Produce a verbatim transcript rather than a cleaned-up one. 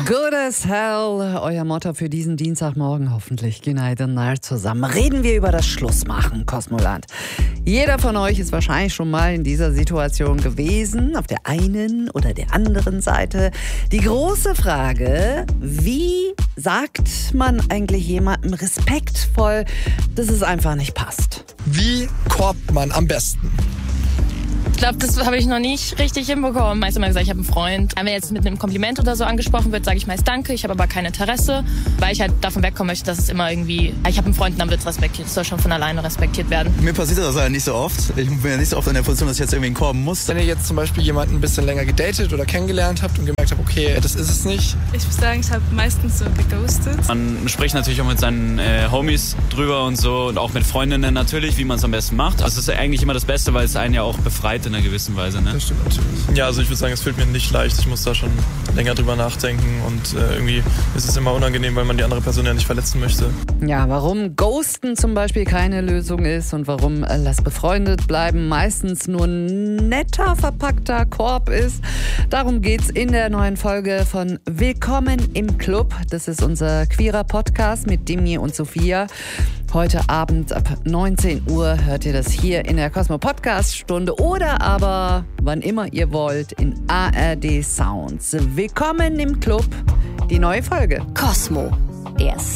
Good as hell, euer Motto für diesen Dienstagmorgen. Hoffentlich gehen wir nah zusammen. Reden wir über das Schlussmachen, Kosmoland. Jeder von euch ist wahrscheinlich schon mal in dieser Situation gewesen, auf der einen oder der anderen Seite. Die große Frage, wie sagt man eigentlich jemandem respektvoll, dass es einfach nicht passt? Wie korbt man am besten? Ich glaube, das habe ich noch nicht richtig hinbekommen. Meist immer gesagt, ich habe einen Freund. Wenn jetzt mit einem Kompliment oder so angesprochen wird, sage ich meist Danke. Ich habe aber kein Interesse, weil ich halt davon wegkommen möchte, dass es immer irgendwie, ich habe einen Freund und dann wird es respektiert. Es soll schon von alleine respektiert werden. Mir passiert das halt nicht so oft. Ich bin ja nicht so oft in der Position, dass ich jetzt irgendwie korben muss. Wenn ihr jetzt zum Beispiel jemanden ein bisschen länger gedatet oder kennengelernt habt und gemerkt habt, okay, das ist es nicht. Ich würde sagen, ich habe meistens so geghostet. Man spricht natürlich auch mit seinen äh, Homies drüber und so und auch mit Freundinnen natürlich, wie man es am besten macht. Das ist eigentlich immer das Beste, weil es einen ja auch befreit in einer gewissen Weise. Ne? Das stimmt natürlich. Ja, also ich würde sagen, es fällt mir nicht leicht. Ich muss da schon länger drüber nachdenken und äh, irgendwie ist es immer unangenehm, weil man die andere Person ja nicht verletzen möchte. Ja, warum Ghosten zum Beispiel keine Lösung ist und warum äh, Lass befreundet bleiben meistens nur ein netter, verpackter Korb ist. Darum geht's in der neuen Folge von Willkommen im Club. Das ist unser queerer Podcast mit Demi und Sophia. Heute Abend ab neunzehn Uhr hört ihr das hier in der Cosmo Podcast Stunde oder aber wann immer ihr wollt in A R D Sounds. Willkommen im Club, die neue Folge. Cosmo, der